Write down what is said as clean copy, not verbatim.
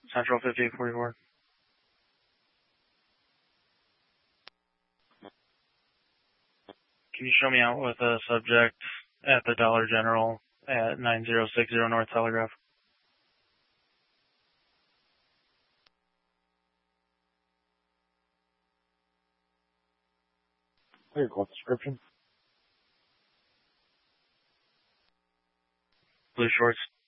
Central 5844. Can you show me out with a subject at the Dollar General at 9060 North Telegraph? Clear call description. Blue shorts.